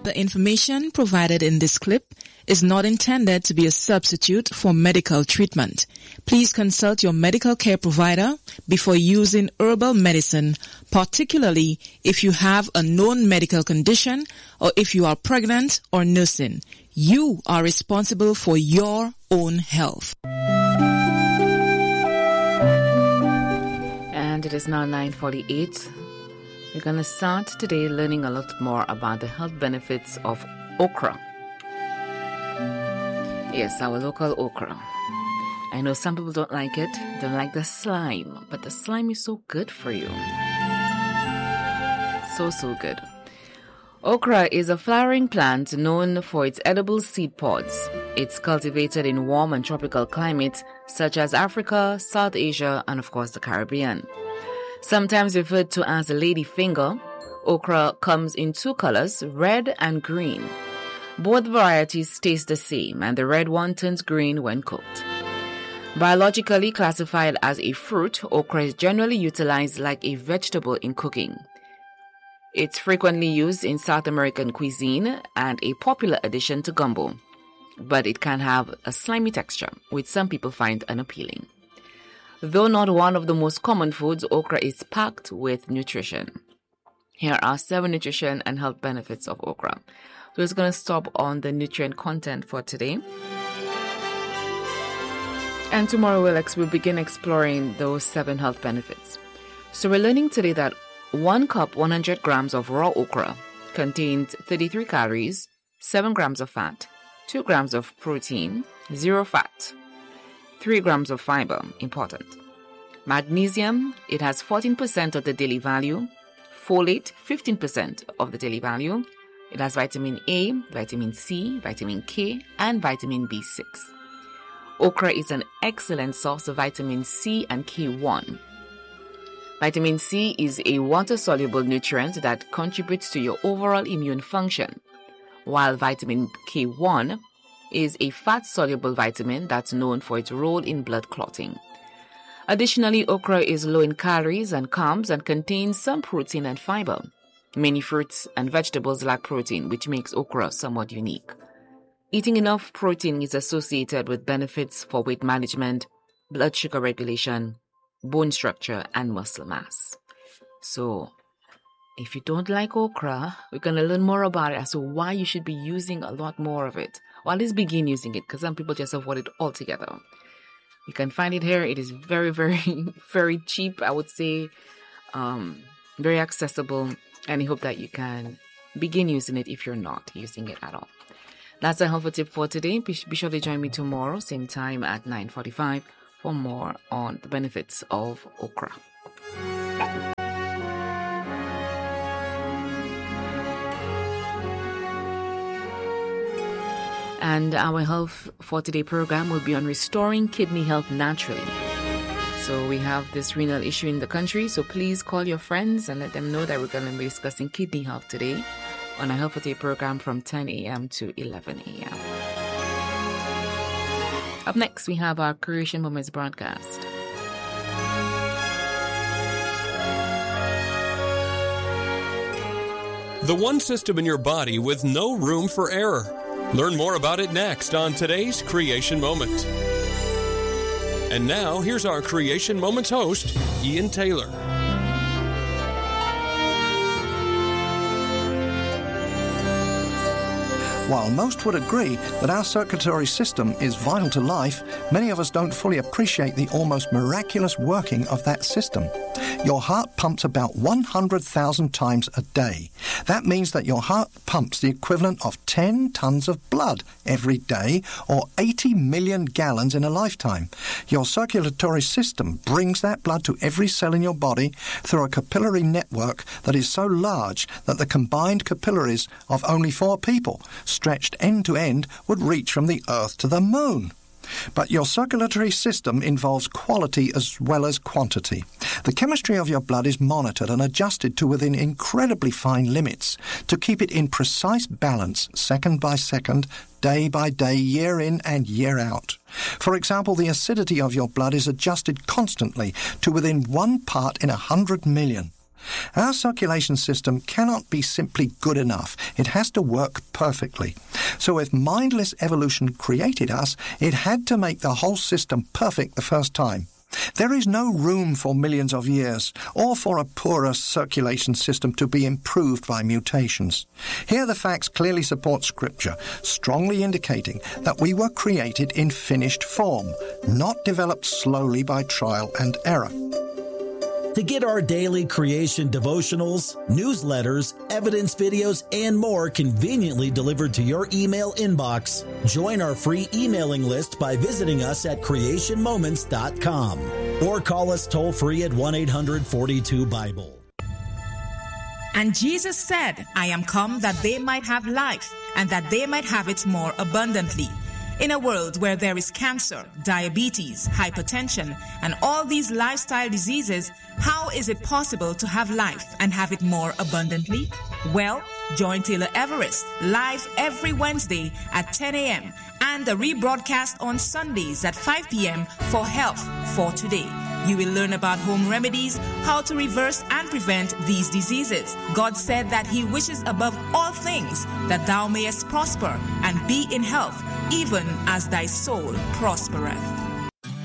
The information provided in this clip is not intended to be a substitute for medical treatment. Please consult your medical care provider before using herbal medicine, particularly if you have a known medical condition or if you are pregnant or nursing. You are responsible for your own health. And it is now 9:48. We're going to start today learning a lot more about the health benefits of okra. Yes, our local okra. I know some people don't like it, don't like the slime, but the slime is so good for you. So good. Okra is a flowering plant known for its edible seed pods. It's cultivated in warm and tropical climates such as Africa, South Asia, and of course the Caribbean. Sometimes referred to as a lady finger, okra comes in two colors, red and green. Both varieties taste the same, and the red one turns green when cooked. Biologically classified as a fruit, okra is generally utilized like a vegetable in cooking. It's frequently used in South American cuisine and a popular addition to gumbo, but it can have a slimy texture, which some people find unappealing. Though not one of the most common foods, okra is packed with nutrition. Here are 7 nutrition and health benefits of okra. So it's going to stop on the nutrient content for today. And tomorrow we'll begin exploring those 7 health benefits. So we're learning today that 1 cup 100 grams of raw okra contains 33 calories, 7 grams of fat, 2 grams of protein, 0 fat, 3 grams of fiber, important. Magnesium, it has 14% of the daily value. Folate, 15% of the daily value. It has vitamin A, vitamin C, vitamin K, and vitamin B6. Okra is an excellent source of vitamin C and K1. Vitamin C is a water-soluble nutrient that contributes to your overall immune function, while vitamin K1 is a fat-soluble vitamin that's known for its role in blood clotting. Additionally, okra is low in calories and carbs and contains some protein and fiber. Many fruits and vegetables lack protein, which makes okra somewhat unique. Eating enough protein is associated with benefits for weight management, blood sugar regulation, bone structure, and muscle mass. So, if you don't like okra, we're going to learn more about it as to why you should be using a lot more of it. Well, at least begin using it, because some people just avoid it altogether. You can find it here. It is very, very cheap, I would say. Very accessible. And I hope that you can begin using it if you're not using it at all. That's a helpful tip for today. Be sure to join me tomorrow, same time at 9:45 for more on the benefits of okra. And our Health for Today program will be on restoring kidney health naturally. So we have this renal issue in the country, so please call your friends and let them know that we're going to be discussing kidney health today on our Health for Today program from 10 a.m. to 11 a.m. Up next, we have our Creation Moments broadcast. The one system in your body with no room for error. Learn more about it next on today's Creation Moment. And now, here's our Creation Moments host, Ian Taylor. While most would agree that our circulatory system is vital to life, many of us don't fully appreciate the almost miraculous working of that system. Your heart pumps about 100,000 times a day. That means that your heart pumps the equivalent of 10 tons of blood every day, or 80 million gallons in a lifetime. Your circulatory system brings that blood to every cell in your body through a capillary network that is so large that the combined capillaries of only 4 people, stretched end to end, would reach from the Earth to the Moon. But your circulatory system involves quality as well as quantity. The chemistry of your blood is monitored and adjusted to within incredibly fine limits to keep it in precise balance, second by second, day by day, year in and year out. For example, the acidity of your blood is adjusted constantly to within 1 part in 100 million. Our circulation system cannot be simply good enough. It has to work perfectly. So if mindless evolution created us, it had to make the whole system perfect the first time. There is no room for millions of years or for a poorer circulation system to be improved by mutations. Here the facts clearly support Scripture, strongly indicating that we were created in finished form, not developed slowly by trial and error. To get our daily creation devotionals, newsletters, evidence videos, and more conveniently delivered to your email inbox, join our free emailing list by visiting us at creationmoments.com or call us toll-free at 1-800-42-BIBLE. And Jesus said, I am come that they might have life, and that they might have it more abundantly. In a world where there is cancer, diabetes, hypertension, and all these lifestyle diseases, how is it possible to have life and have it more abundantly? Well, join Taylor Everest live every Wednesday at 10 a.m. and a rebroadcast on Sundays at 5 p.m. for Health for Today. You will learn about home remedies, how to reverse and prevent these diseases. God said that He wishes above all things that thou mayest prosper and be in health, even as thy soul prospereth.